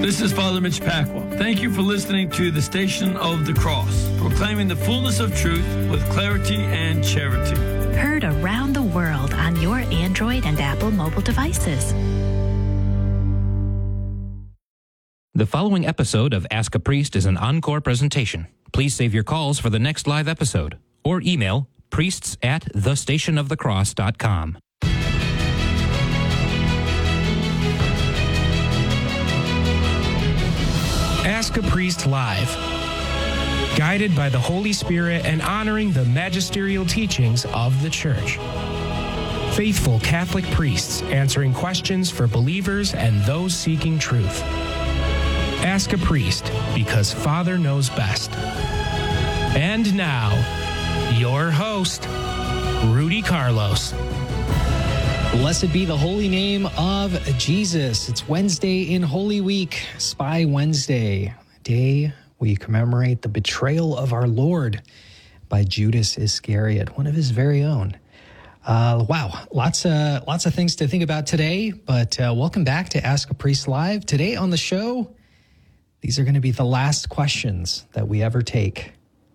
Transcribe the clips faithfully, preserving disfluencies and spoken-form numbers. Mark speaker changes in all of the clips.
Speaker 1: This is Father Mitch Pacwa. Thank you for listening to the Station of the Cross, proclaiming the fullness of truth with clarity and charity.
Speaker 2: Heard around the world on your Android and Apple mobile devices.
Speaker 3: The following episode of Ask a Priest is an encore presentation. Please save your calls for the next live episode or email priests at the station of the cross dot com.
Speaker 4: Ask a Priest Live. Guided by the Holy Spirit and honoring the magisterial teachings of the Church. Faithful Catholic priests answering questions for believers and those seeking truth. Ask a Priest, because Father knows best. And now, your host, Rudy Carlos.
Speaker 5: Blessed be the holy name of Jesus. It's Wednesday in Holy Week, Spy Wednesday, a day we commemorate the betrayal of our Lord by Judas Iscariot, one of his very own. Uh, wow, lots of, lots of things to think about today, but uh, welcome back to Ask a Priest Live. Today on the show, these are going to be the last questions that we ever take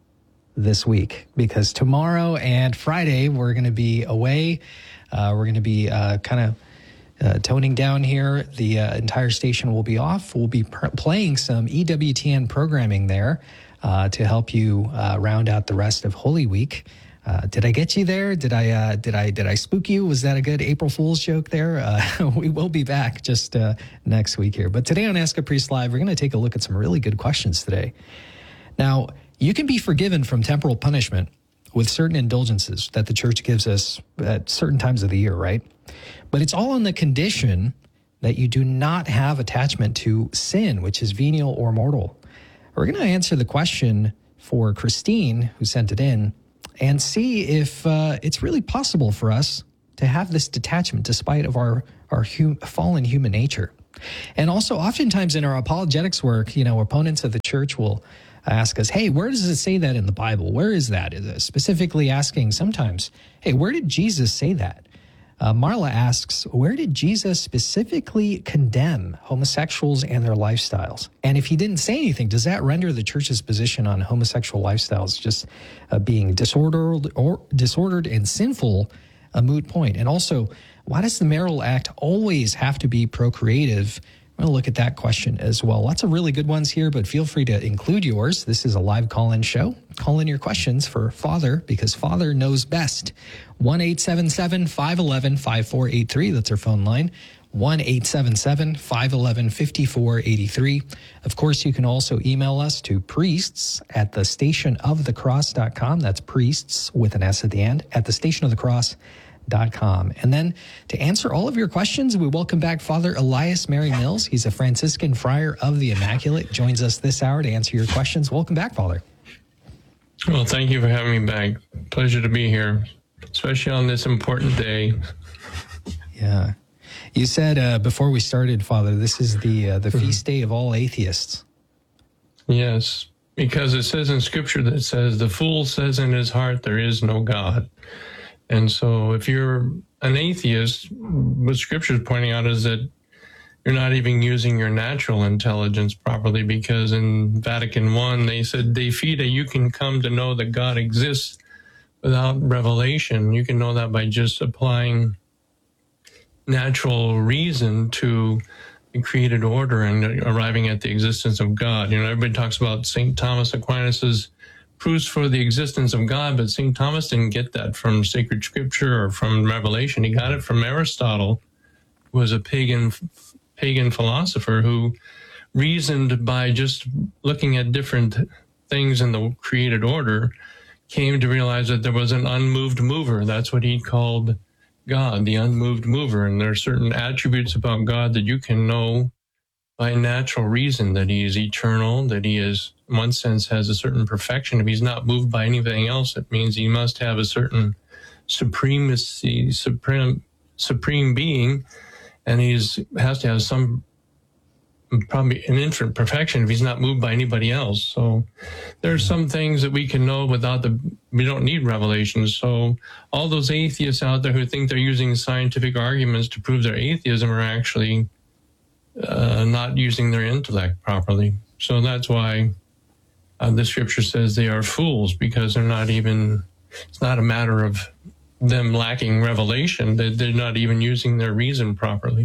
Speaker 5: this week, because tomorrow and Friday we're going to be away. Uh, we're going to be uh, kind of uh, toning down here. The uh, entire station will be off. We'll be pr- playing some E W T N programming there uh, to help you uh, round out the rest of Holy Week. Uh, did I get you there? Did I? Uh, did I? Did I spook you? Was that a good April Fool's joke there? Uh, we will be back just uh, next week here. But today on Ask a Priest Live, we're going to take a look at some really good questions today. Now, you can be forgiven from temporal punishment with certain indulgences that the church gives us at certain times of the year, right? But it's all on the condition that you do not have attachment to sin, which is venial or mortal. We're going to answer the question for Christine, who sent it in, and see if uh, it's really possible for us to have this detachment despite of our, our hum- fallen human nature. And also, oftentimes in our apologetics work, you know, opponents of the church will ask us, hey, where does it say that in the Bible? Where is that? Specifically asking sometimes, hey, where did Jesus say that? Uh, Marla asks, where did Jesus specifically condemn homosexuals and their lifestyles? And if he didn't say anything, does that render the church's position on homosexual lifestyles just uh, being disordered or disordered and sinful a moot point? And also, why does the marital act always have to be procreative? I'm going to look at that question as well. Lots of really good ones here, but feel free to include yours. This is a live call-in show. Call in your questions for Father, because Father knows best. one eight seven seven, five one one, five four eight three. That's our phone line. one eight seven seven, five one one, five four eight three. Of course, you can also email us to priests at the station of the cross dot com. That's priests with an S at the end, at the station of the cross dot com. And then to answer all of your questions, we welcome back Father Elias Mary Mills. He's a Franciscan friar of the Immaculate. Joins us this hour to answer your questions. Welcome back, Father.
Speaker 6: Well, thank you for having me back. Pleasure to be here, especially on this important day.
Speaker 5: Yeah. You said uh, before we started, Father, this is the uh, the feast day of all atheists.
Speaker 6: Yes, because it says in Scripture that says, the fool says in his heart, there is no God. And so if you're an atheist, what Scripture is pointing out is that you're not even using your natural intelligence properly, because in Vatican One, they said, de fide, you can come to know that God exists without revelation. You can know that by just applying natural reason to the created order and arriving at the existence of God. You know, everybody talks about Saint Thomas Aquinas's proofs for the existence of God, but Saint Thomas didn't get that from sacred scripture or from revelation. He got it from Aristotle, who was a pagan pagan philosopher who reasoned by just looking at different things in the created order, came to realize that there was an unmoved mover. That's what he called God, the unmoved mover. And there are certain attributes about God that you can know by natural reason, that he is eternal, that he is, in one sense, has a certain perfection. If he's not moved by anything else, it means he must have a certain supremacy, supreme, supreme being, and he's has to have some, probably an infinite perfection if he's not moved by anybody else. So there are some things that we can know without the, we don't need revelation. So all those atheists out there who think they're using scientific arguments to prove their atheism are actually uh, not using their intellect properly. So that's why uh, the scripture says they are fools, because they're not even, it's not a matter of them lacking revelation, that they're not even using their reason properly.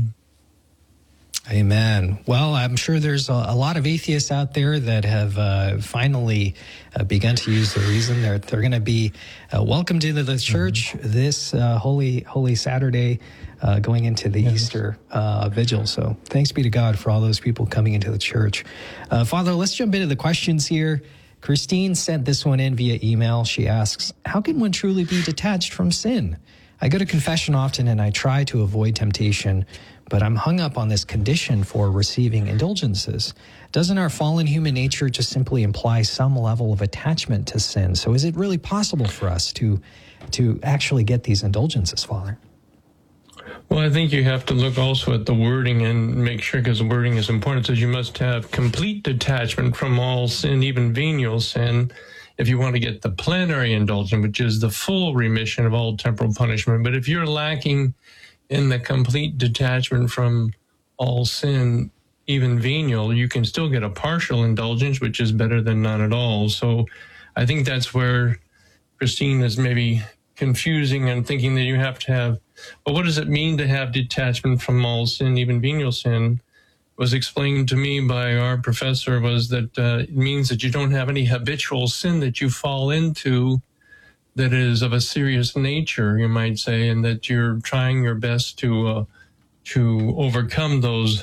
Speaker 5: Amen. Well, I'm sure there's a, a lot of atheists out there that have uh, finally uh, begun to use their reason. They're they're going to be uh, welcomed into the church mm-hmm. this uh, holy holy Saturday, uh, going into the yes. Easter uh, vigil. So thanks be to God for all those people coming into the church. Uh, Father, let's jump into the questions here. Christine sent this one in via email. She asks, "How can one truly be detached from sin? I go to confession often and I try to avoid temptation, but I'm hung up on this condition for receiving indulgences. Doesn't our fallen human nature just simply imply some level of attachment to sin? So is it really possible for us to to actually get these indulgences, Father?"
Speaker 6: Well, I think you have to look also at the wording and make sure, because the wording is important. It says you must have complete detachment from all sin, even venial sin, if you want to get the plenary indulgence, which is the full remission of all temporal punishment. But if you're lacking in the complete detachment from all sin, even venial, you can still get a partial indulgence, which is better than none at all. So I think that's where Christine is maybe confusing and thinking that you have to have, but what does it mean to have detachment from all sin, even venial sin? Was explained to me by our professor was that uh, it means that you don't have any habitual sin that you fall into that is of a serious nature, you might say, and that you're trying your best to uh, to overcome those.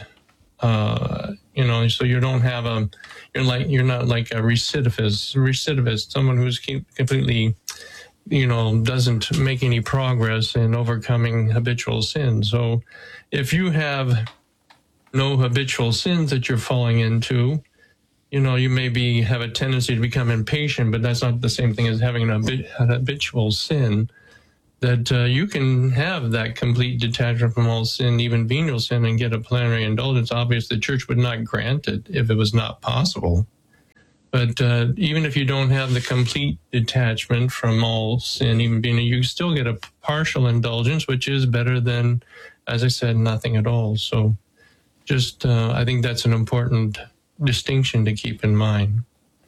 Speaker 6: Uh, you know, so you don't have a, you're like you're not like a recidivist, recidivist, someone who's completely, you know, doesn't make any progress in overcoming habitual sin. So, if you have no habitual sins that you're falling into, you know, you maybe have a tendency to become impatient, but that's not the same thing as having an habitual sin, that uh, you can have that complete detachment from all sin, even venial sin, and get a plenary indulgence. Obviously, the church would not grant it if it was not possible. But uh, even if you don't have the complete detachment from all sin, even venial, you still get a partial indulgence, which is better than, as I said, nothing at all. So just, uh, I think that's an important distinction to keep in mind.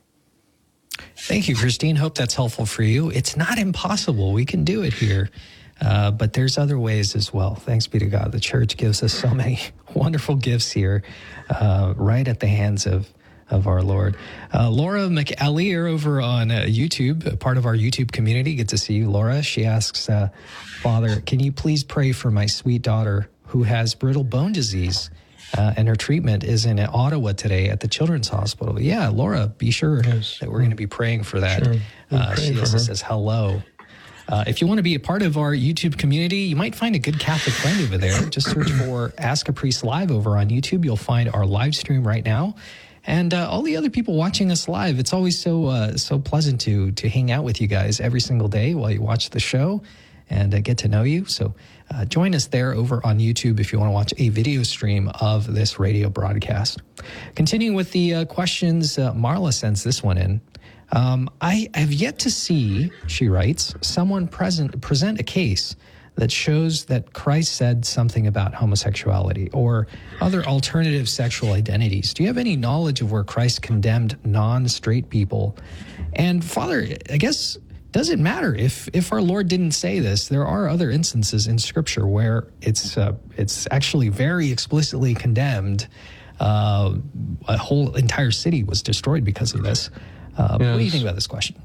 Speaker 5: Thank you, Christine. Hope that's helpful for you. It's not impossible. We can do it here, uh, but there's other ways as well. Thanks be to God. The church gives us so many wonderful gifts here, uh, right at the hands of of our Lord. Uh, Laura McAleer over on uh, YouTube, part of our YouTube community. Good to see you, Laura. She asks, uh, Father, can you please pray for my sweet daughter who has brittle bone disease? Uh, and her treatment is in Ottawa today at the Children's Hospital. Yeah, Laura, be sure yes. that we're going to be praying for that.
Speaker 6: Sure.
Speaker 5: Uh, she also says hello. Uh, if you want to be a part of our YouTube community, you might find a good Catholic friend over there. Just search for Ask a Priest Live over on YouTube. You'll find our live stream right now. And uh, all the other people watching us live. It's always so uh, so pleasant to to hang out with you guys every single day while you watch the show and uh, get to know you. So uh, join us there over on YouTube if you want to watch a video stream of this radio broadcast. Continuing with the uh, questions, uh, Marla sends this one in. Um, I have yet to see, she writes, someone present present a case that shows that Christ said something about homosexuality or other alternative sexual identities. Do you have any knowledge of where Christ condemned non-straight people? And Father, I guess, does it matter if if our Lord didn't say this? There are other instances in Scripture where it's uh, it's actually very explicitly condemned. Uh, a whole entire city was destroyed because of this. Uh, yes. What do you think about this question?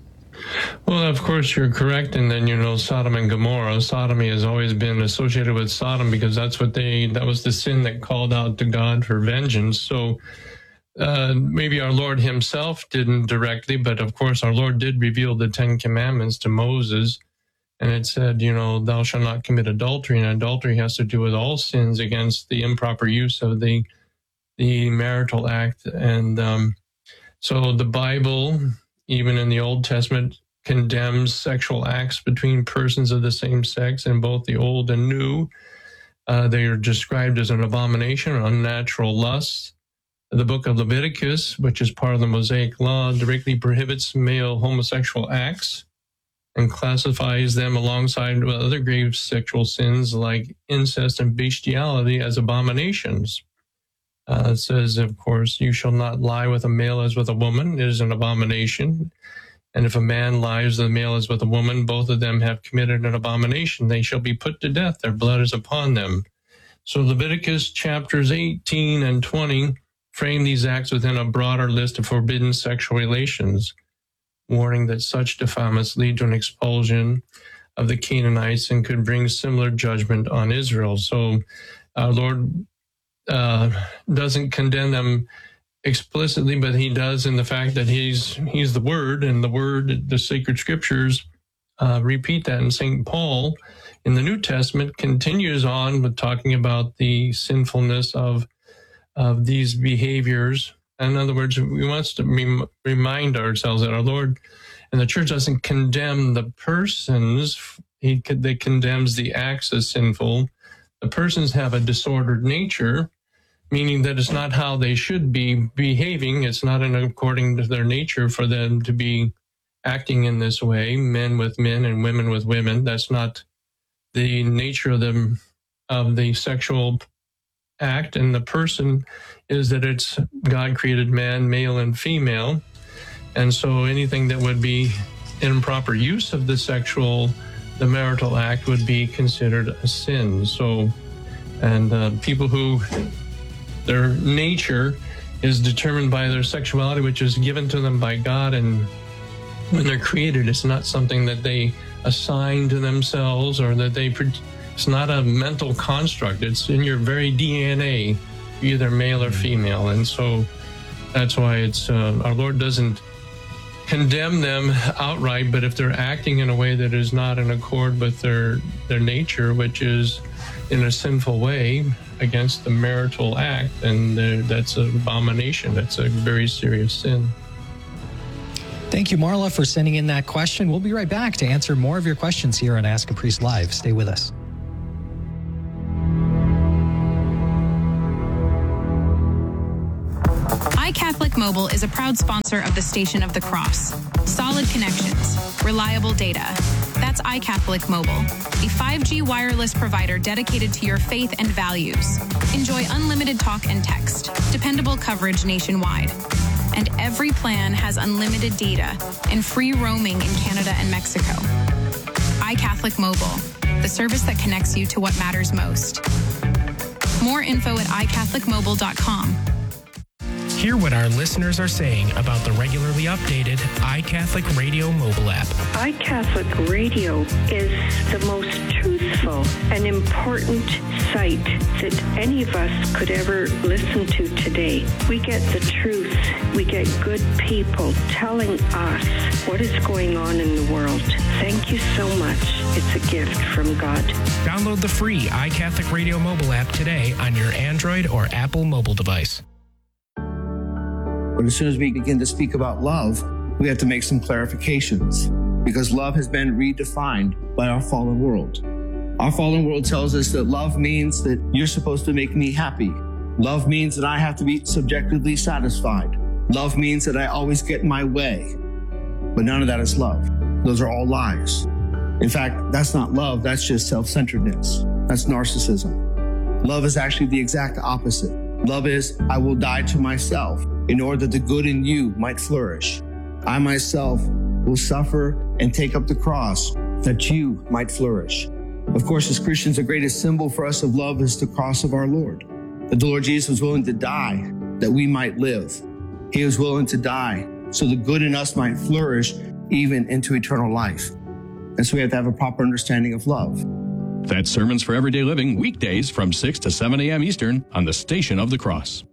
Speaker 6: Well, of course, you're correct. And then, you know, Sodom and Gomorrah, sodomy has always been associated with Sodom because that's what they, that was the sin that called out to God for vengeance. So uh, maybe our Lord himself didn't directly, but of course, our Lord did reveal the Ten Commandments to Moses. And it said, you know, thou shalt not commit adultery. And adultery has to do with all sins against the improper use of the, the marital act. And um, so the Bible, even in the Old Testament, condemns sexual acts between persons of the same sex in both the Old and New. Uh, they are described as an abomination, unnatural lust. The book of Leviticus, which is part of the Mosaic Law, directly prohibits male homosexual acts and classifies them alongside other grave sexual sins like incest and bestiality as abominations. Uh, it says, of course, you shall not lie with a male as with a woman. It is an abomination. And if a man lies with a male as with a woman, both of them have committed an abomination. They shall be put to death. Their blood is upon them. So Leviticus chapters eighteen and twenty frame these acts within a broader list of forbidden sexual relations, warning that such defilements lead to an expulsion of the Canaanites and could bring similar judgment on Israel. So our Lord uh, doesn't condemn them explicitly, but he does in the fact that he's he's the Word, and the Word, the sacred scriptures uh, repeat that. And Saint Paul in the New Testament continues on with talking about the sinfulness of of these behaviors. In other words, we want to rem- remind ourselves that our Lord and the church doesn't condemn the persons. He they condemns the acts as sinful. The persons have a disordered nature, meaning that it's not how they should be behaving. It's not in according to their nature for them to be acting in this way, men with men and women with women. That's not the nature of the, of the sexual act. And the person is that it's God created man, male and female. And so anything that would be improper use of the sexual, the marital act would be considered a sin. So, and uh, people who, their nature is determined by their sexuality, which is given to them by God. And when they're created, it's not something that they assign to themselves or that they, it's not a mental construct. It's in your very D N A, either male or female. And so that's why it's, uh, our Lord doesn't condemn them outright, but if they're acting in a way that is not in accord with their, their nature, which is in a sinful way against the marital act, then that's an abomination. That's a very serious sin.
Speaker 5: Thank you, Marla, for sending in that question. We'll be right back to answer more of your questions here on Ask a Priest Live. Stay with us.
Speaker 7: iCatholic Mobile is a proud sponsor of the Station of the Cross. Solid connections, reliable data. That's iCatholic Mobile, a five G wireless provider dedicated to your faith and values. Enjoy unlimited talk and text, dependable coverage nationwide. And every plan has unlimited data and free roaming in Canada and Mexico. iCatholic Mobile, the service that connects you to what matters most. More info at i catholic mobile dot com.
Speaker 4: Hear what our listeners are saying about the regularly updated iCatholic Radio mobile app.
Speaker 8: iCatholic Radio is the most truthful and important site that any of us could ever listen to today. We get the truth. We get good people telling us what is going on in the world. Thank you so much. It's a gift from God.
Speaker 4: Download the free iCatholic Radio mobile app today on your Android or Apple mobile device.
Speaker 9: But as soon as we begin to speak about love, we have to make some clarifications because love has been redefined by our fallen world. Our fallen world tells us that love means that you're supposed to make me happy. Love means that I have to be subjectively satisfied. Love means that I always get my way. But none of that is love. Those are all lies. In fact, that's not love. That's just self-centeredness. That's narcissism. Love is actually the exact opposite. Love is, I will die to myself in order that the good in you might flourish. I myself will suffer and take up the cross that you might flourish. Of course, as Christians, the greatest symbol for us of love is the cross of our Lord. That the Lord Jesus was willing to die that we might live. He was willing to die so the good in us might flourish even into eternal life. And so we have to have a proper understanding of love.
Speaker 10: That's Sermons for Everyday Living, weekdays from six to seven a.m. Eastern on the Station of the Cross.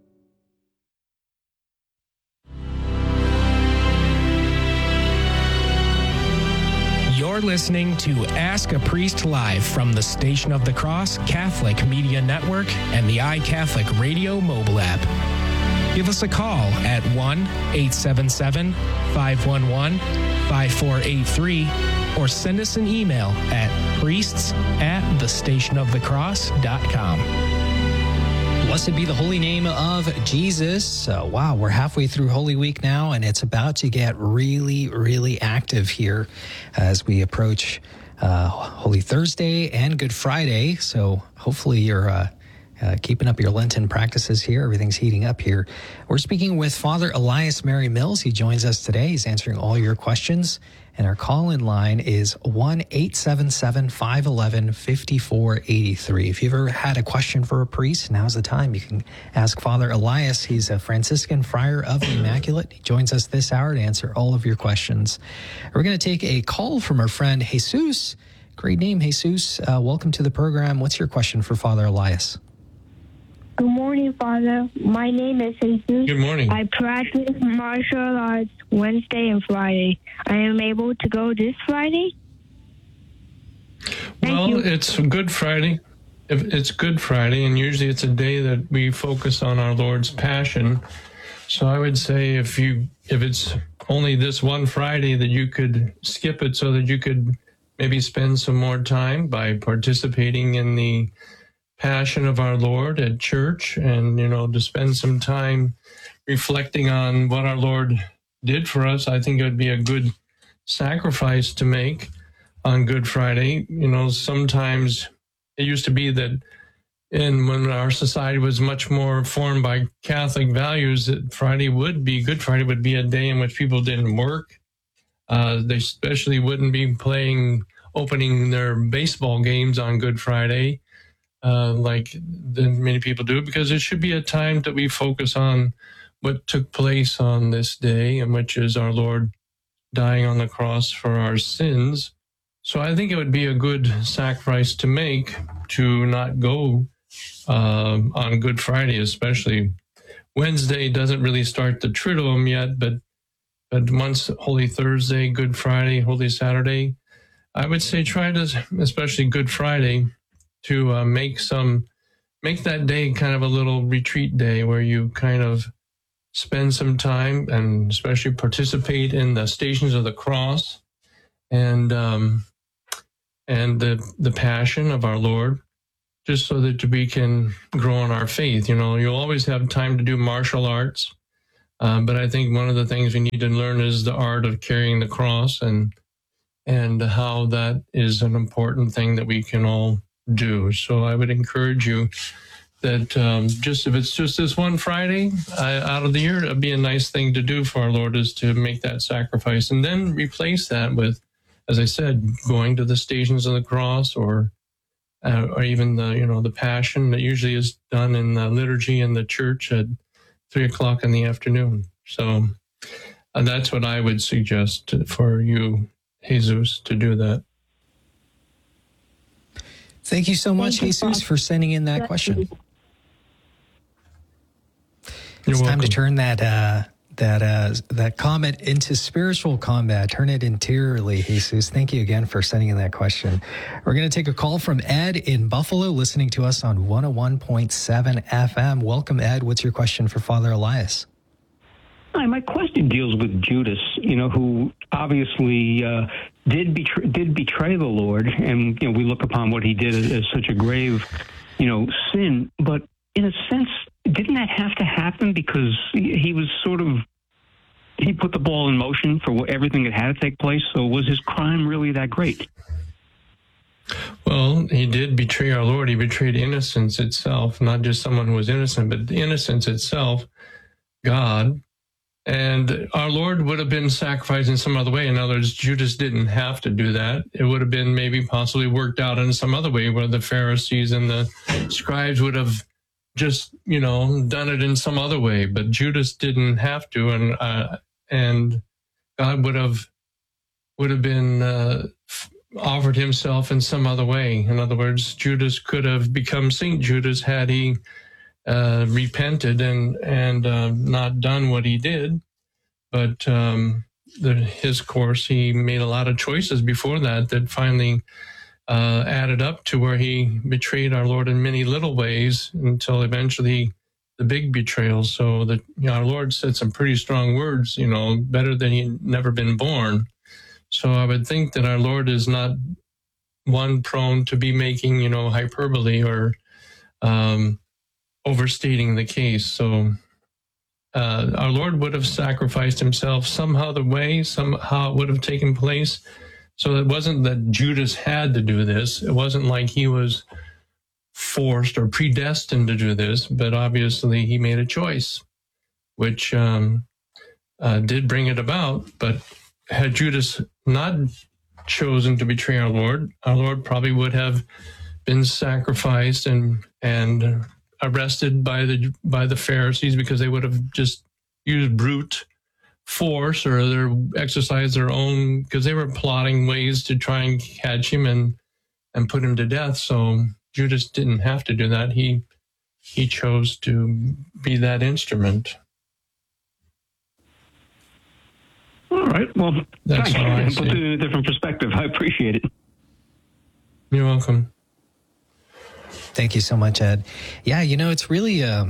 Speaker 4: You're listening to Ask a Priest Live from the Station of the Cross Catholic Media Network and the iCatholic Radio mobile app. Give us a call at one eight seven seven, five one one, five four eight three or send us an email at priests at the station of the cross dot com.
Speaker 5: Blessed be the holy name of Jesus. Uh, wow, we're halfway through Holy Week now, and it's about to get really, really active here as we approach uh, Holy Thursday and Good Friday. So hopefully you're uh, uh, keeping up your Lenten practices here. Everything's heating up here. We're speaking with Father Elias Mary Mills. He joins us today. He's answering all your questions. And our call-in line is one eight seven seven, five one one, five four eight three. If you've ever had a question for a priest, now's the time. You can ask Father Elias. He's a Franciscan friar of the Immaculate. He joins us this hour to answer all of your questions. We're going to take a call from our friend Jesus. Great name, Jesus. Uh, welcome to the program. What's your question for Father Elias?
Speaker 11: Good morning, Father. My name is Jesus.
Speaker 6: Good morning.
Speaker 11: I practice martial arts Wednesday and Friday. I am able to go this Friday? Thank
Speaker 6: well,
Speaker 11: you.
Speaker 6: It's Good Friday. If it's Good Friday, and usually it's a day that we focus on our Lord's Passion. So I would say if you if it's only this one Friday, that you could skip it so that you could maybe spend some more time by participating in the Passion of our Lord at church, and, you know, to spend some time reflecting on what our Lord did for us. I think it would be a good sacrifice to make on Good Friday. You know, sometimes it used to be that in when our society was much more formed by Catholic values, that Friday would be, Good Friday would be a day in which people didn't work. Uh, they especially wouldn't be playing, opening their baseball games on Good Friday. Uh, like the, many people do, because it should be a time that we focus on what took place on this day, and which is our Lord dying on the cross for our sins. So I think it would be a good sacrifice to make to not go uh, on Good Friday, especially. Wednesday doesn't really start the Triduum yet, but but once Holy Thursday, Good Friday, Holy Saturday, I would say try to, especially Good Friday, to uh, make some, make that day kind of a little retreat day where you kind of spend some time and especially participate in the Stations of the Cross and um, and the the Passion of our Lord, just so that we can grow in our faith. You know, you'll always have time to do martial arts, uh, but I think one of the things we need to learn is the art of carrying the cross, and and how that is an important thing that we can all do. So I would encourage you that um, just if it's just this one Friday uh, out of the year, it'd be a nice thing to do for our Lord, is to make that sacrifice, and then replace that with, as I said, going to the Stations of the Cross, or uh, or even the you know the Passion that usually is done in the liturgy in the church at three o'clock in the afternoon. So uh, that's what I would suggest for you, Jesus, to do that.
Speaker 5: Thank you so much, Jesus, Father, for sending in that question.
Speaker 6: You're
Speaker 5: it's
Speaker 6: welcome.
Speaker 5: Time to turn that uh, that uh, that comment into spiritual combat. Turn it interiorly, Jesus. Thank you again for sending in that question. We're going to take a call from Ed in Buffalo, listening to us on one oh one point seven F M. Welcome, Ed. What's your question for Father Elias?
Speaker 12: Hi, my question deals with Judas, you know, who obviously uh, did betray, did betray the Lord, and you know we look upon what he did as, as such a grave, you know, sin. But in a sense, didn't that have to happen because he, he was sort of he put the ball in motion for what, everything that had to take place? So was his crime really that great?
Speaker 6: Well, he did betray our Lord. He betrayed innocence itself, not just someone who was innocent, but the innocence itself, God. And our Lord would have been sacrificed in some other way. In other words, Judas didn't have to do that. It would have been maybe possibly worked out in some other way, where the Pharisees and the scribes would have just, you know, done it in some other way. But Judas didn't have to, and uh, and God would have would have been uh, offered himself in some other way. In other words, Judas could have become Saint Judas had he Uh, repented and and uh, not done what he did, but um, the, his course, he made a lot of choices before that that finally uh, added up to where he betrayed our Lord in many little ways until eventually the big betrayal. So that you know, our Lord said some pretty strong words, you know, better than he'd never been born. So I would think that our Lord is not one prone to be making, you know, hyperbole or um, overstating the case. So uh, our Lord would have sacrificed himself somehow the way, somehow it would have taken place. So it wasn't that Judas had to do this. It wasn't like he was forced or predestined to do this, but obviously he made a choice, which um, uh, did bring it about. But had Judas not chosen to betray our Lord, our Lord probably would have been sacrificed and and arrested by the by the Pharisees, because they would have just used brute force or their exercise their own, because they were plotting ways to try and catch him and and put him to death. So Judas didn't have to do that. He he chose to be that instrument.
Speaker 12: All right. Well,
Speaker 6: that's
Speaker 12: thanks.
Speaker 6: how I
Speaker 12: Put
Speaker 6: see
Speaker 12: it
Speaker 6: it.
Speaker 12: in a different perspective. I appreciate it.
Speaker 6: You're welcome.
Speaker 5: Thank you so much, Ed. Yeah, you know, it's really, uh,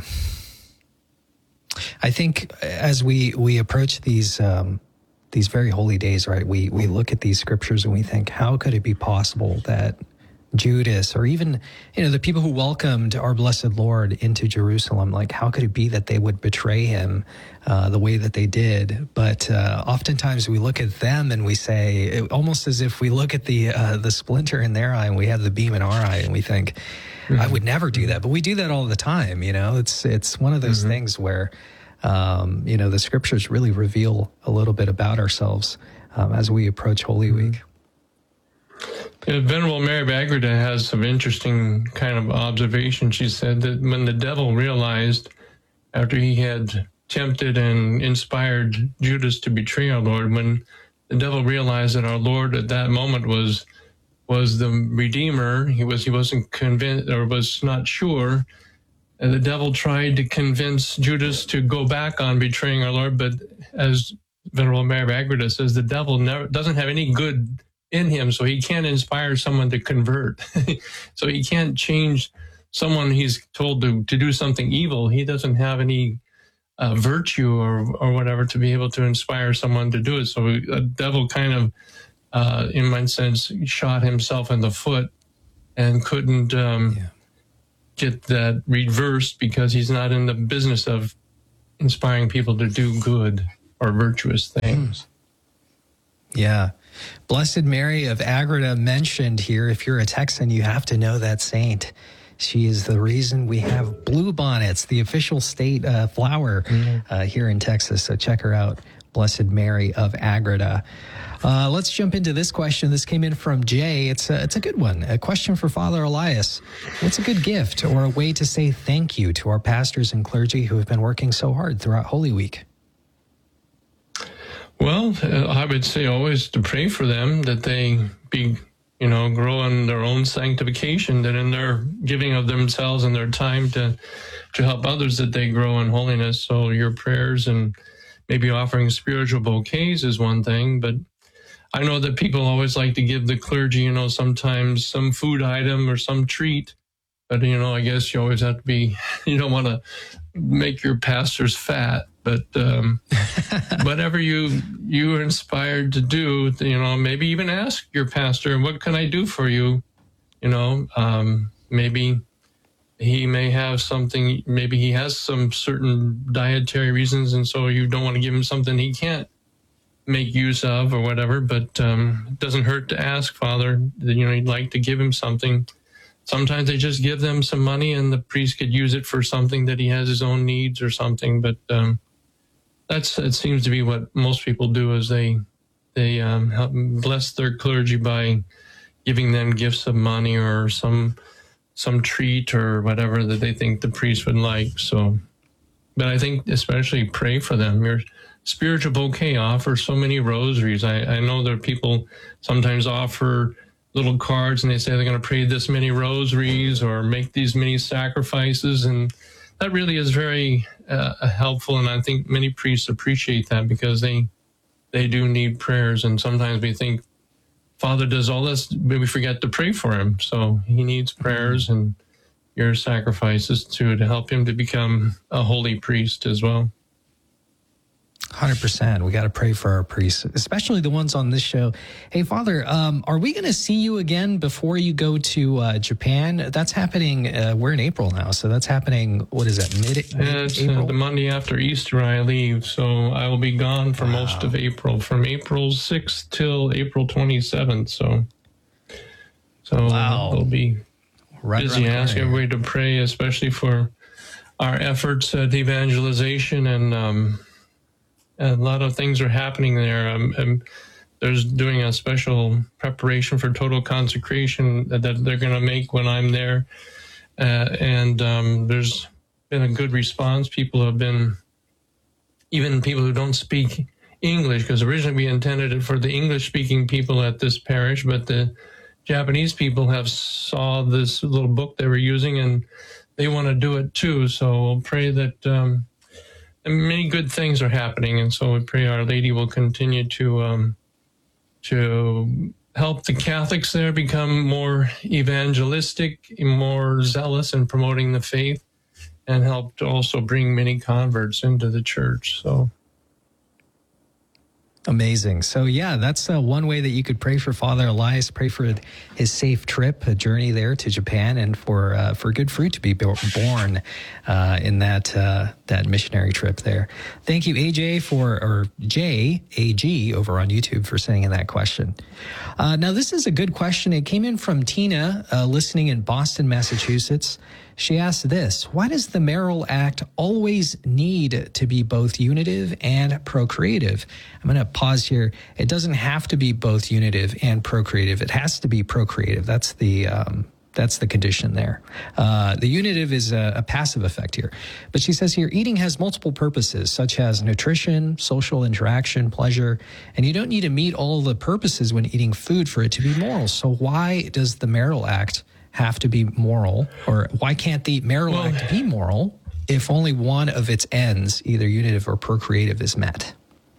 Speaker 5: I think as we, we approach these, um, these very holy days, right, we, we look at these scriptures and we think, how could it be possible that Judas, or even, you know, the people who welcomed our blessed Lord into Jerusalem, like, how could it be that they would betray him uh, the way that they did? But uh, oftentimes we look at them and we say, it, almost as if we look at the uh, the splinter in their eye and we have the beam in our eye, and we think, I would never do that. But we do that all the time. You know, it's it's one of those mm-hmm. things where, um, you know, the scriptures really reveal a little bit about ourselves um, as we approach Holy mm-hmm. Week.
Speaker 6: Yeah, Venerable Mary of Agreda has some interesting kind of observation. She said that when the devil realized, after he had tempted and inspired Judas to betray our Lord, when the devil realized that our Lord at that moment was was the Redeemer, he was he wasn't convinced, or was not sure, and the devil tried to convince Judas to go back on betraying our Lord. But as Venerable Mary of Agreda says, the devil never doesn't have any good in him, so he can't inspire someone to convert. So he can't change someone he's told to, to do something evil. He doesn't have any uh, virtue or or whatever to be able to inspire someone to do it. So the devil kind of, uh, in one sense, shot himself in the foot and couldn't um, yeah. get that reversed, because he's not in the business of inspiring people to do good or virtuous things.
Speaker 5: Yeah. Blessed Mary of Agreda mentioned here. If you're a Texan, you have to know that saint. She is the reason we have bluebonnets, the official state uh, flower mm-hmm. uh, here in Texas. So check her out, Blessed Mary of Agreda. Uh, let's jump into this question. This came in from Jay. It's a, it's a good one. A question for Father Elias. What's a good gift or a way to say thank you to our pastors and clergy who have been working so hard throughout Holy Week?
Speaker 6: Well, uh, I would say always to pray for them, that they be, you know, grow in their own sanctification, that in their giving of themselves and their time to to help others, that they grow in holiness. So your prayers and maybe offering spiritual bouquets is one thing, but I know that people always like to give the clergy, you know, sometimes some food item or some treat. But, you know, I guess you always have to be, you don't want to make your pastors fat. But um, whatever you you are inspired to do, you know, maybe even ask your pastor, what can I do for you? You know, um, maybe he may have something, maybe he has some certain dietary reasons, and so you don't want to give him something he can't make use of or whatever. But um, it doesn't hurt to ask, Father, that, you know, you'd like to give him something. Sometimes they just give them some money and the priest could use it for something that he has his own needs or something. But um, that's it seems to be what most people do, is they they um, help bless their clergy by giving them gifts of money or some some treat or whatever that they think the priest would like. So, but I think especially pray for them. Your spiritual bouquet, offer so many rosaries. I, I know there are people sometimes offer little cards and they say they're going to pray this many rosaries or make these many sacrifices, and that really is very uh, helpful. And I think many priests appreciate that, because they they do need prayers. And sometimes we think Father does all this, but we forget to pray for him. So he needs prayers and your sacrifices too, to help him to become a holy priest as well.
Speaker 5: one hundred percent. We got to pray for our priests, especially the ones on this show. Hey, Father, um, are we going to see you again before you go to uh, Japan? That's happening. Uh, we're in April now, so that's happening. What is that? Mid,
Speaker 6: mid it's uh, the Monday after Easter I leave, so I will be gone for wow. most of April, from April sixth till April twenty-seventh. So, so
Speaker 5: wow.
Speaker 6: we'll be
Speaker 5: right
Speaker 6: busy.
Speaker 5: around the
Speaker 6: Ask
Speaker 5: corner.
Speaker 6: everybody to pray, especially for our efforts at evangelization, and um, a lot of things are happening there. Um, and there's doing a special preparation for total consecration that, that they're going to make when I'm there, uh, and um, there's been a good response. People have been, even people who don't speak English, because originally we intended it for the English-speaking people at this parish, but the Japanese people have saw this little book they were using, and they want to do it too. So we'll pray that um, many good things are happening, and so we pray Our Lady will continue to um, to help the Catholics there become more evangelistic, more zealous in promoting the faith, and help to also bring many converts into the church. So.
Speaker 5: Amazing. So, yeah, that's uh, one way that you could pray for Father Elias, pray for his safe trip, a journey there to Japan, and for uh, for good fruit to be born uh, in that uh, that missionary trip there. Thank you, A J, for, or J, A G, over on YouTube for sending in that question. Uh, now, this is a good question. It came in from Tina, uh, listening in Boston, Massachusetts. She asked this: why does the marital act always need to be both unitive and procreative? I'm going to pause here. It doesn't have to be both unitive and procreative. It has to be procreative. That's the um, that's the condition there. Uh, the unitive is a, a passive effect here. But she says here, eating has multiple purposes, such as nutrition, social interaction, pleasure, and you don't need to meet all the purposes when eating food for it to be moral. So why does the marital act have to be moral, or why can't the marital well, act be moral if only one of its ends, either unitive or procreative, is met?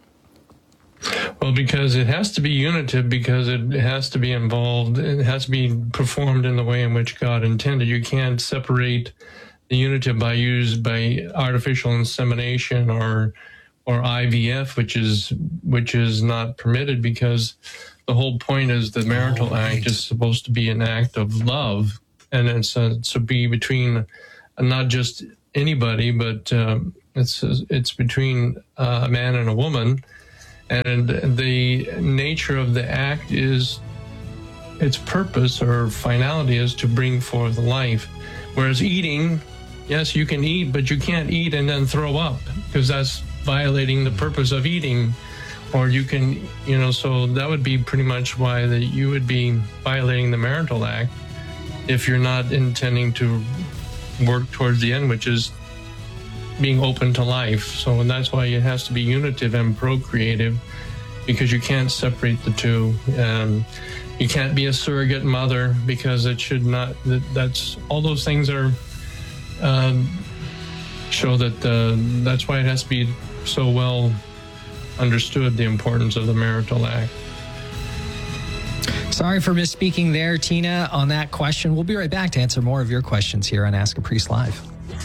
Speaker 6: Well, because it has to be unitive, because it has to be involved, it has to be performed in the way in which God intended. You can't separate the unitive by use by artificial insemination or or I V F, which is which is not permitted, because the whole point is the marital oh, right. act is supposed to be an act of love, and it's uh, to be between uh, not just anybody, but um, it's it's between uh, a man and a woman, and the nature of the act is its purpose or finality is to bring forth life. Whereas eating, yes, you can eat, but you can't eat and then throw up, because that's violating the purpose of eating. Or you can, you know, so that would be pretty much why that you would be violating the marital act if you're not intending to work towards the end, which is being open to life. So that's why it has to be unitive and procreative, because you can't separate the two. Um, you can't be a surrogate mother, because it should not, that, that's, all those things are, um, show that uh, that's why it has to be so well understood, the importance of the marital act.
Speaker 5: Sorry for misspeaking there, Tina, on that question. We'll be right back to answer more of your questions here on Ask a Priest Live.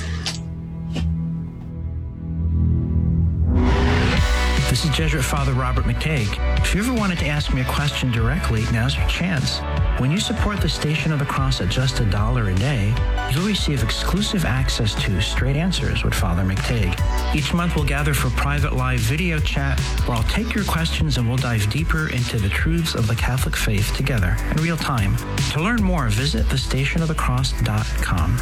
Speaker 13: This is Jesuit Father Robert McTague. If you ever wanted to ask me a question directly, now's your chance. When you support the Station of the Cross at just a dollar a day, you'll receive exclusive access to Straight Answers with Father McTague. Each month we'll gather for private live video chat where I'll take your questions and we'll dive deeper into the truths of the Catholic faith together in real time. To learn more, visit the station of the cross dot com.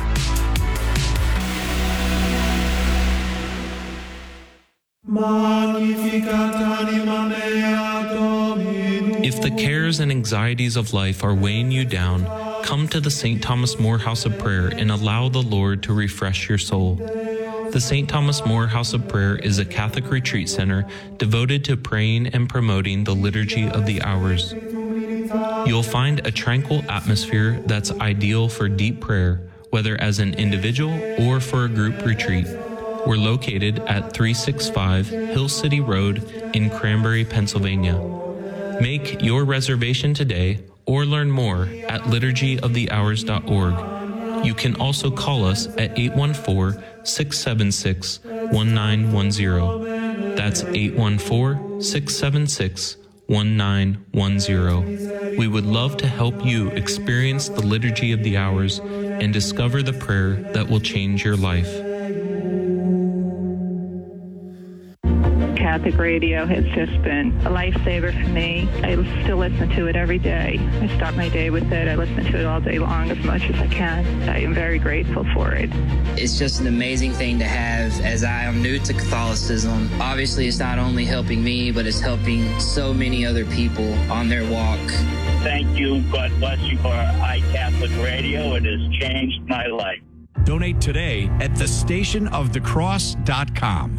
Speaker 14: If the cares and anxieties of life are weighing you down, come to the Saint Thomas More House of Prayer and allow the Lord to refresh your soul. The Saint Thomas More House of Prayer is a Catholic retreat center devoted to praying and promoting the Liturgy of the Hours. You'll find a tranquil atmosphere that's ideal for deep prayer, whether as an individual or for a group retreat. We're located at three sixty-five Hill City Road in Cranberry, Pennsylvania. Make your reservation today or learn more at liturgy of the hours dot org. You can also call us at eight one four, six seven six, one nine one zero. That's eight one four, six seven six, one nine one zero. We would love to help you experience the Liturgy of the Hours and discover the prayer that will change your life.
Speaker 15: Catholic Radio has just been a lifesaver for me. I still listen to it every day. I start my day with it. I listen to it all day long as much as I can. I am very grateful for it.
Speaker 16: It's just an amazing thing to have, as I am new to Catholicism. Obviously, it's not only helping me, but it's helping so many other people on their walk.
Speaker 17: Thank you. God bless you for iCatholic Radio. It has changed my life.
Speaker 18: Donate today at the station of the cross dot com.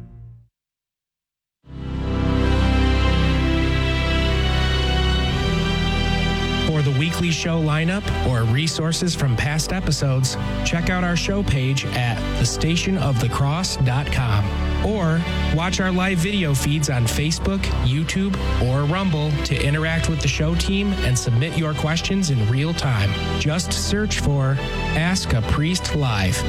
Speaker 4: For the weekly show lineup or resources from past episodes, check out our show page at the station of the cross dot com. Or watch our live video feeds on Facebook, YouTube, or Rumble to interact with the show team and submit your questions in real time. Just search for Ask a Priest Live.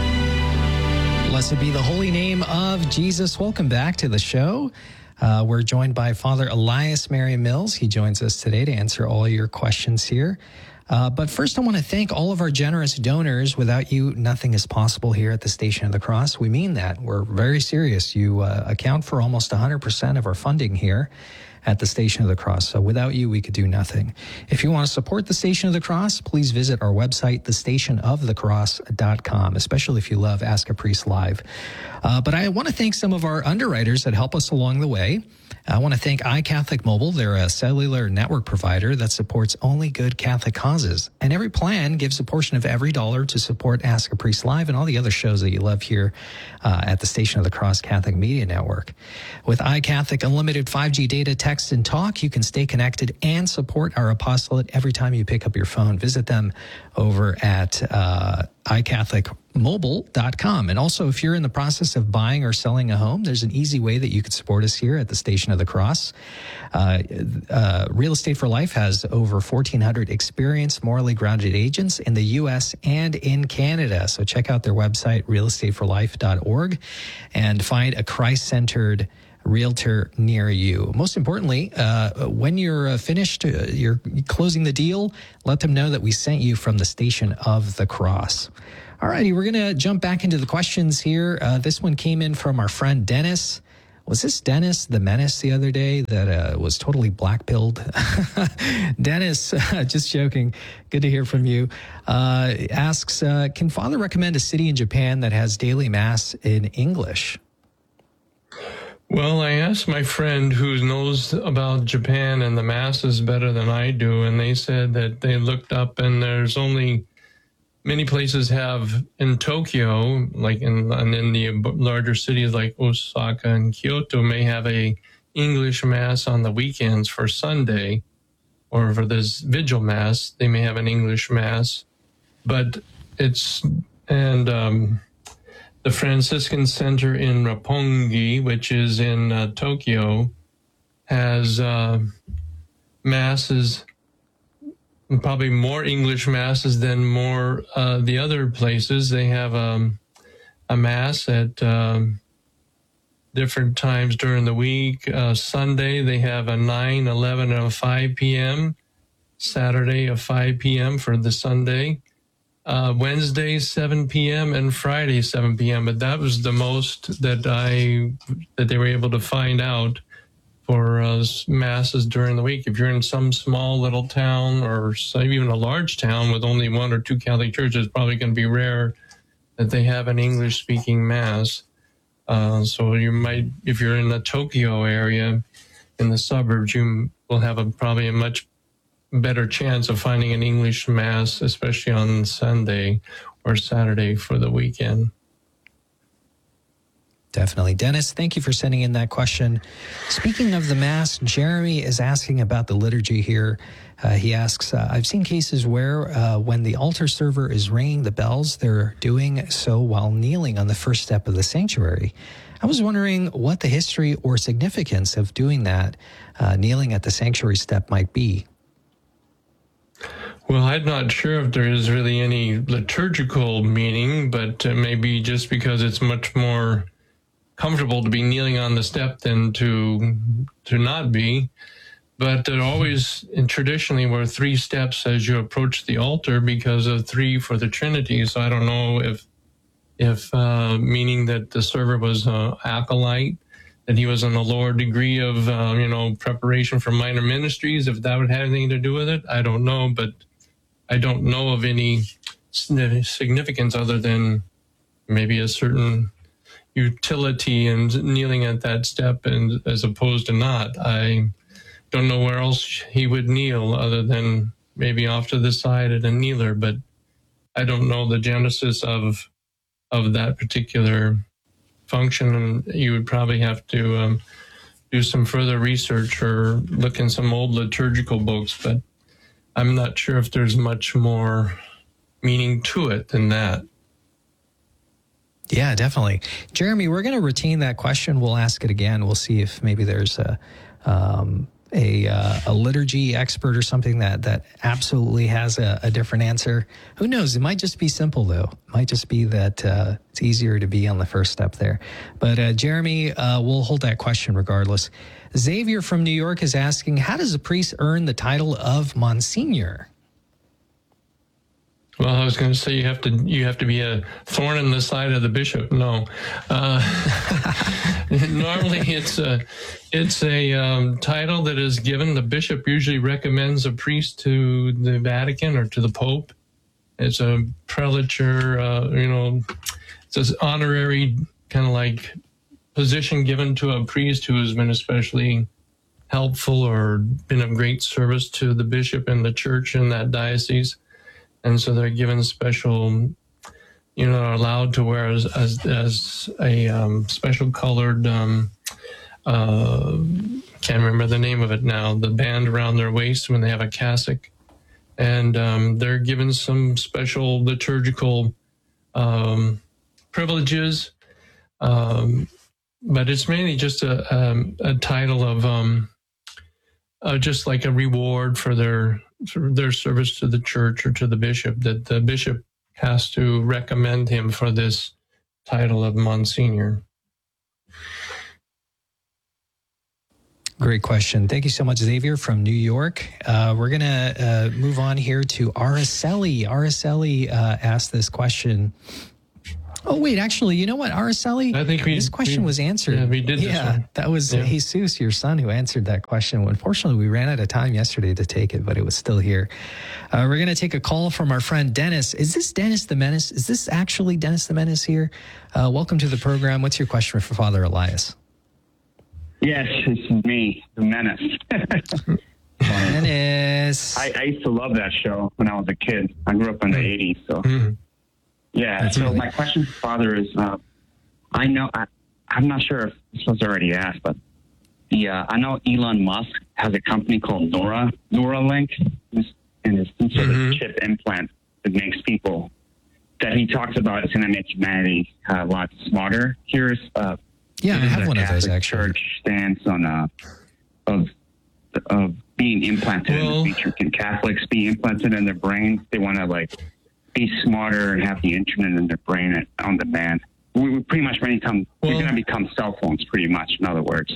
Speaker 5: Blessed be the holy name of Jesus. Welcome back to the show. Uh, we're joined by Father Elias Merriam Mills. He joins us today to answer all your questions here. Uh, but first, I want to thank all of our generous donors. Without you, nothing is possible here at the Station of the Cross. We mean that. We're very serious. You uh, account for almost one hundred percent of our funding here at the Station of the Cross. So without you, we could do nothing. If you want to support the Station of the Cross, please visit our website, the station of the cross dot com, especially if you love Ask a Priest Live. Uh, but I want to thank some of our underwriters that help us along the way. I want to thank iCatholic Mobile. They're a cellular network provider that supports only good Catholic causes. And every plan gives a portion of every dollar to support Ask a Priest Live and all the other shows that you love here uh, at the Station of the Cross Catholic Media Network. With iCatholic Unlimited five G data, text, and talk, you can stay connected and support our apostolate every time you pick up your phone. Visit them over at uh, i catholic mobile dot com. And also, if you're in the process of buying or selling a home, there's an easy way that you can support us here at the Station of the Cross. Uh, uh, Real Estate for Life has over fourteen hundred experienced, morally grounded agents in the U S and in Canada. So check out their website, real estate for life dot org, and find a Christ-centered realtor near you. Most importantly, uh, when you're uh, finished, uh, you're closing the deal, let them know that we sent you from the Station of the Cross. All righty, we're going to jump back into the questions here. Uh, this one came in from our friend Dennis. Was this Dennis the Menace the other day that uh, was totally black-pilled? Dennis, uh, just joking. Good to hear from you. Uh, asks, uh, can Father recommend a city in Japan that has daily Mass in English?
Speaker 6: Well, I asked my friend who knows about Japan and the Masses better than I do, and they said that they looked up and there's only many places have in Tokyo, like in, and in the larger cities like Osaka and Kyoto, may have a English Mass on the weekends for Sunday, or for this Vigil Mass, they may have an English Mass. But it's, and um, the Franciscan Center in Roppongi, which is in uh, Tokyo, has uh, Masses, probably more English Masses than more uh, the other places. They have um, a Mass at um, different times during the week. Uh, Sunday, they have a nine, eleven, and a five p.m. Saturday, a five p.m. for the Sunday. Uh, Wednesday, seven p.m. and Friday, seven p.m. But that was the most that I that they were able to find out for uh, Masses during the week. If you're in some small little town or some, even a large town with only one or two Catholic churches, it's probably going to be rare that they have an English-speaking Mass. Uh, so you might, if you're in the Tokyo area, in the suburbs, you will have a, probably a much better chance of finding an English Mass, especially on Sunday or Saturday for the weekend.
Speaker 5: Definitely. Dennis, thank you for sending in that question. Speaking of the Mass, Jeremy is asking about the liturgy here. Uh, he asks, uh, I've seen cases where uh, when the altar server is ringing the bells, they're doing so while kneeling on the first step of the sanctuary. I was wondering what the history or significance of doing that, uh, kneeling at the sanctuary step, might be.
Speaker 6: Well, I'm not sure if there is really any liturgical meaning, but uh, maybe just because it's much more comfortable to be kneeling on the step than to to not be. But there always, and traditionally, were three steps as you approach the altar because of three for the Trinity. So I don't know if, if uh, meaning that the server was an acolyte, that he was on a lower degree of, uh, you know, preparation for minor ministries. If that would have anything to do with it, I don't know, but I don't know of any significance other than maybe a certain utility in kneeling at that step, and as opposed to not. I don't know where else he would kneel other than maybe off to the side at a kneeler, but I don't know the genesis of of that particular function, and you would probably have to um, do some further research or look in some old liturgical books, but I'm not sure if there's much more meaning to it than that.
Speaker 5: Yeah, definitely. Jeremy, we're going to retain that question. We'll ask it again. We'll see if maybe there's a um, a, uh, a liturgy expert or something that, that absolutely has a, a different answer. Who knows? It might just be simple, though. It might just be that uh, it's easier to be on the first step there. But uh, Jeremy, uh, we'll hold that question regardless. Xavier from New York is asking, how does a priest earn the title of Monsignor?
Speaker 6: Well, I was going to say you have to you have to be a thorn in the side of the bishop. No, uh, normally it's a it's a um, title that is given. The bishop usually recommends a priest to the Vatican or to the Pope. It's a prelature, uh, you know, it's an honorary kind of like position given to a priest who has been especially helpful or been of great service to the bishop and the church in that diocese. And so they're given special, you know, allowed to wear as as, as a um, special colored, um, uh, can't remember the name of it now, the band around their waist when they have a cassock. And um, they're given some special liturgical um, privileges. Um, but it's mainly just a, um, a title of um, uh, just like a reward for their for their service to the church or to the bishop, that the bishop has to recommend him for this title of Monsignor.
Speaker 5: Great question. Thank you so much, Xavier from New York. Uh, we're going to uh, move on here to Araceli. Araceli uh, asked this question. Oh, wait, actually, you know what, Araceli?
Speaker 6: I think we,
Speaker 5: this question
Speaker 6: we,
Speaker 5: was answered.
Speaker 6: Yeah, we did this
Speaker 5: Yeah,
Speaker 6: one.
Speaker 5: that was
Speaker 6: yeah.
Speaker 5: Jesus, your son, who answered that question. Unfortunately, we ran out of time yesterday to take it, but it was still here. Uh, we're going to take a call from our friend Dennis. Is this Dennis the Menace? Is this actually Dennis the Menace here? Uh, welcome to the program. What's your question for Father Elias?
Speaker 19: Yes, it's me, the Menace.
Speaker 5: Menace.
Speaker 19: I, I used to love that show when I was a kid. I grew up in the eighties, so...
Speaker 6: Mm-hmm.
Speaker 19: Yeah,
Speaker 5: That's
Speaker 19: so
Speaker 5: really...
Speaker 19: my question for Father is, uh, I know, I, I'm not sure if this was already asked, but the uh, I know Elon Musk has a company called Neura, Neuralink, and it's some sort
Speaker 6: mm-hmm.
Speaker 19: of chip implant that makes people, that he talks about is going to make humanity uh, a lot smarter. Here's uh,
Speaker 5: yeah, I have one
Speaker 19: Catholic
Speaker 5: of those, actually.
Speaker 19: Church stance on, uh, of, of being implanted
Speaker 6: well,
Speaker 19: in the future. Can Catholics be implanted in their brains? They want to, like, be smarter and have the internet in their brain on demand. We, we pretty much many times well, we're going to become cell phones, pretty much. In other words.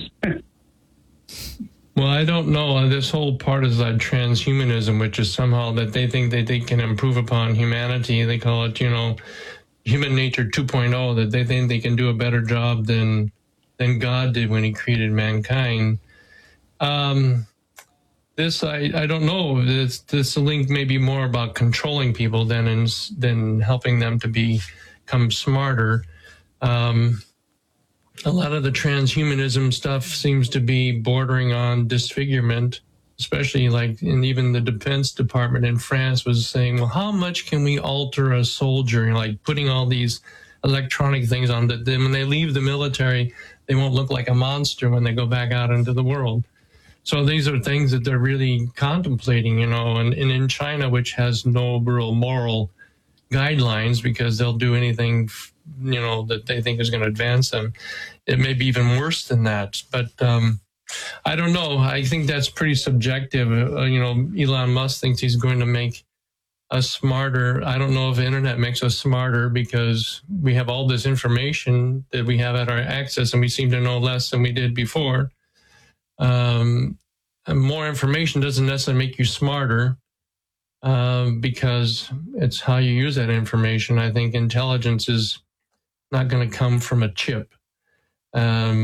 Speaker 6: Well, I don't know. This whole part is like transhumanism, which is somehow that they think that they can improve upon humanity. They call it, you know, human nature two point oh. That they think they can do a better job than than God did when He created mankind. Um. This, I, I don't know. This, this link may be more about controlling people than in, than helping them to be, become smarter. Um, a lot of the transhumanism stuff seems to be bordering on disfigurement, especially like in even the Defense Department in France was saying, well, how much can we alter a soldier? You know, like putting all these electronic things on that. Then when they leave the military, they won't look like a monster when they go back out into the world. So these are things that they're really contemplating, you know, and, and in China, which has no real moral guidelines because they'll do anything, you know, that they think is going to advance them. It may be even worse than that. But um, I don't know. I think that's pretty subjective. Uh, you know, Elon Musk thinks he's going to make us smarter. I don't know if the internet makes us smarter because we have all this information that we have at our access and we seem to know less than we did before. Um, more information doesn't necessarily make you smarter um, because it's how you use that information. I think intelligence is not going to come from a chip. Um,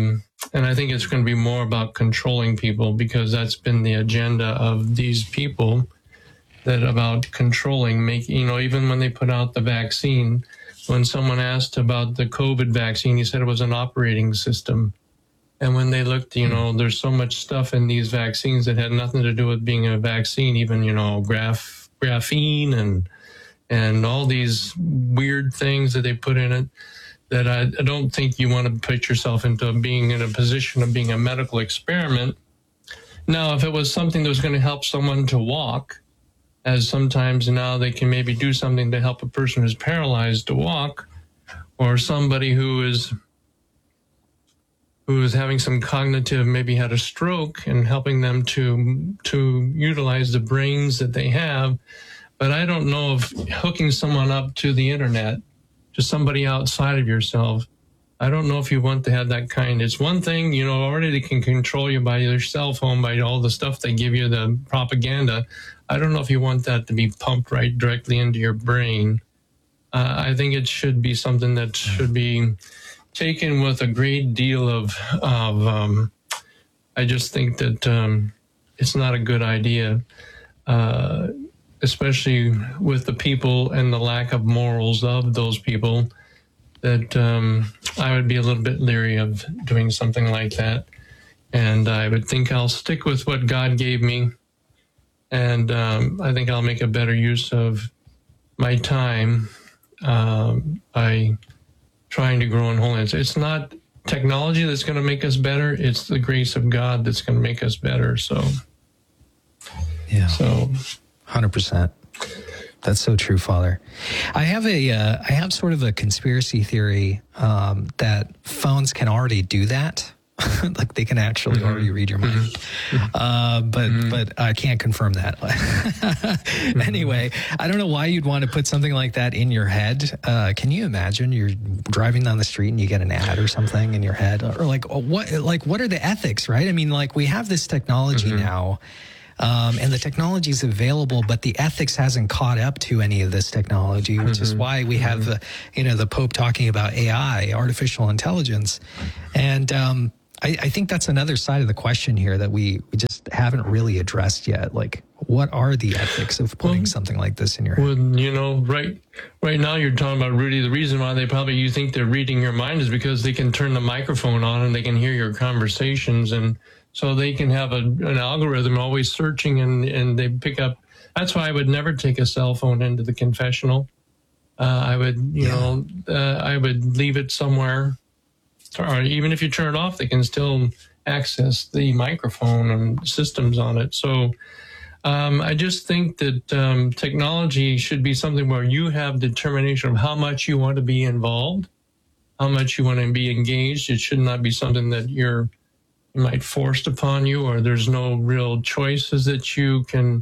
Speaker 6: And I think it's going to be more about controlling people, because that's been the agenda of these people, that about controlling, making, you know, even when they put out the vaccine, when someone asked about the COVID vaccine, he said it was an operating system. And when they looked, you know, there's so much stuff in these vaccines that had nothing to do with being a vaccine, even, you know, graph, graphene and and all these weird things that they put in it, that I, I don't think you want to put yourself into being in a position of being a medical experiment. Now, if it was something that was going to help someone to walk, as sometimes now they can maybe do something to help a person who's paralyzed to walk, or somebody who is who is having some cognitive, maybe had a stroke, and helping them to to utilize the brains that they have. But I don't know if hooking someone up to the internet, to somebody outside of yourself, I don't know if you want to have that kind. It's one thing, you know, already they can control you by your cell phone, by all the stuff they give you, the propaganda. I don't know if you want that to be pumped right directly into your brain. Uh, I think it should be something that should be taken with a great deal of, of um, I just think that um, it's not a good idea, uh, especially with the people and the lack of morals of those people, that um, I would be a little bit leery of doing something like that. And I would think I'll stick with what God gave me. And um, I think I'll make a better use of my time um, by trying to grow in holiness. It's not technology that's going to make us better. It's the grace of God that's going to make us better. So,
Speaker 5: yeah.
Speaker 6: So,
Speaker 5: one hundred percent. That's so true, Father. I have a, uh, I have sort of a conspiracy theory um, that phones can already do that. Like they can actually mm-hmm. already read your mind. Mm-hmm. Uh, but mm-hmm. but I can't confirm that. mm-hmm. Anyway, I don't know why you'd want to put something like that in your head. Uh, can you imagine you're driving down the street and you get an ad or something in your head? Or like what like what are the ethics, right? I mean, like we have this technology mm-hmm. now. Um, and the technology is available, but the ethics hasn't caught up to any of this technology, which mm-hmm. is why we have, mm-hmm. the, you know, the Pope talking about A I, artificial intelligence. And um, I, I think that's another side of the question here that we, we just haven't really addressed yet. Like, what are the ethics of putting well, something like this in your head?
Speaker 6: Well, you know, right, right now you're talking about, Rudy, the reason why they probably, you think they're reading your mind is because they can turn the microphone on and they can hear your conversations, and so they can have a, an algorithm always searching, and, and they pick up. That's why I would never take a cell phone into the confessional. Uh, I would, you yeah. know, uh, I would leave it somewhere. Or even if you turn it off, they can still access the microphone and systems on it. So um, I just think that um, technology should be something where you have determination of how much you want to be involved, how much you want to be engaged. It should not be something that you're might forced upon you, or there's no real choices that you can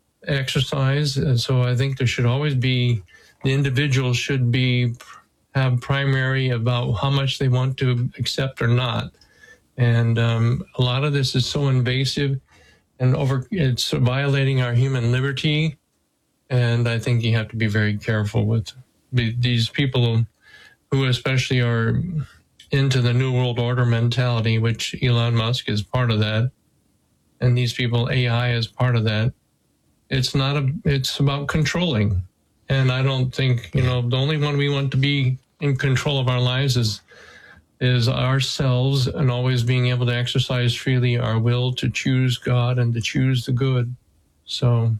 Speaker 6: exercise. And so I think there should always be, the individual should be, have primary about how much they want to accept or not. And um, a lot of this is so invasive and over, it's violating our human liberty. And I think you have to be very careful with these people who especially are into the New World Order mentality, which Elon Musk is part of that. And these people, A I is part of that. It's not a, it's about controlling. And I don't think, you know, the only one we want to be in control of our lives is, is ourselves, and always being able to exercise freely our will to choose God and to choose the good. So.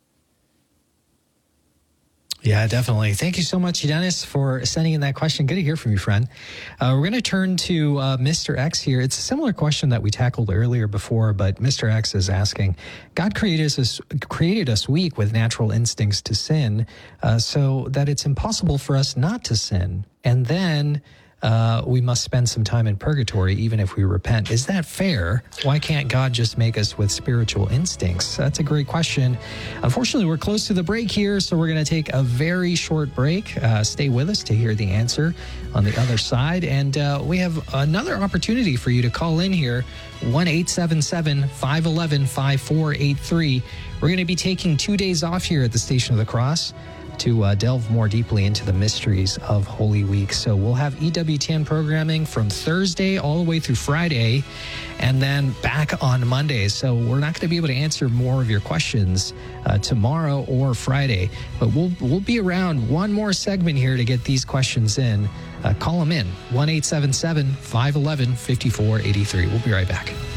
Speaker 5: Yeah, definitely. Thank you so much, Dennis, for sending in that question. Good to hear from you, friend. Uh, we're going to turn to uh, Mister X here. It's a similar question that we tackled earlier before, but Mister X is asking, God created us, created us weak with natural instincts to sin, uh, so that it's impossible for us not to sin. And then uh, we must spend some time in purgatory, even if we repent. Is that fair? Why can't God just make us with spiritual instincts? That's a great question. Unfortunately, we're close to the break here, so we're going to take a very short break. Uh, stay with us to hear the answer on the other side. And uh, we have another opportunity for you to call in here, one eight seven seven, five one one, five four eight three. We're going to be taking two days off here at the Station of the Cross. to uh, delve more deeply into the mysteries of Holy Week. So we'll have E W T N programming from Thursday all the way through Friday, and then back on Mondays. So we're not going to be able to answer more of your questions uh, tomorrow or Friday, but we'll we'll be around one more segment here to get these questions in. Uh, call them in, one eight seven seven, five one one, five four eight three. We'll be right back.